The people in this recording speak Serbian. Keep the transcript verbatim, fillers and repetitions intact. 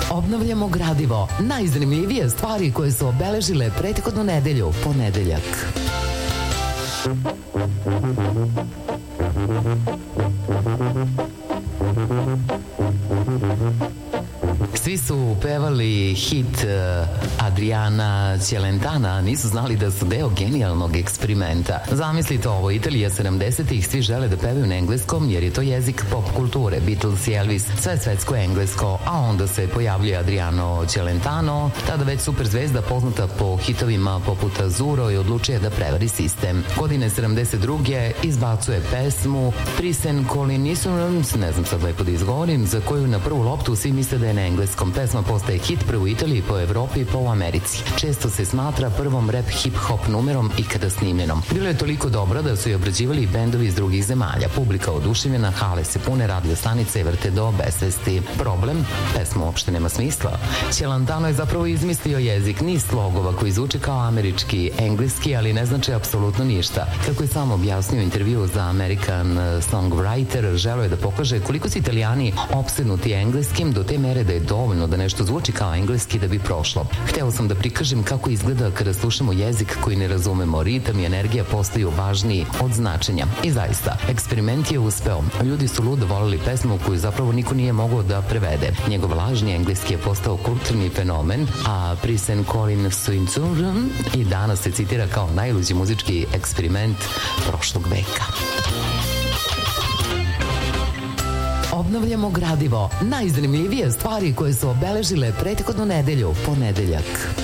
Obnavljamo gradivo. Najzanimljivije stvari koje su obeležile prethodnu nedelju, ponedeljak. Svi su pevali hit Adriana Celentana, nisu znali da su deo genijalnog eksperimenta. Zamislite ovo, Italija sedamdesetih, svi žele da pevaju na engleskom jer je to jezik pop kulture, Beatles i Elvis, sve svetsko englesko, a onda se pojavljuje Adriano Celentano, tada već super zvezda poznata po hitovima poput Azzurro, i odlučuje da prevari sistem. Godine sedamdeset druge izbacuje pesmu Prisen Kolinisu, ne znam sad lepo da izgovorim, za koju na prvu loptu svi misle da je na engleskom. Pesma postaje hit prvo u Italiji, po Evropi i po Americi. Često se smatra prvom rap hip-hop numerom ikada snimljenom. Bilo je toliko dobro da su je obrađivali bendovi iz drugih zemalja. Publika oduševljena, hale se pune, radio stanice vrte do besvesti. Problem? Pesma uopšte nema smisla. Celentano je zapravo izmislio jezik, niz slogova koji zvuče kao američki, engleski, ali ne znači apsolutno ništa. Kako je sam objasnio u intervju za American Songwriter, želeo je da pokaže koliko su Italijani opsednuti engleskim do te mere da je dovoljno da nešto zvuči kao engleski da bi prošlo. Hteo sam da prikažem kako izgleda kada slušamo jezik koji ne razumemo. Ritam i energija postaju važniji od značenja. I zaista, eksperiment je uspeo. Ljudi su ludo volili pesmu koju zapravo niko nije mogao da prevede. Njegov lažni engleski je postao kulturni fenomen, a Prisen Colin Suincurum i danas se citira kao najluđi muzički eksperiment prošlog veka. Obnavljamo gradivo. Najzanimljivije stvari koje su obeležile prethodnu nedelju, ponedeljak.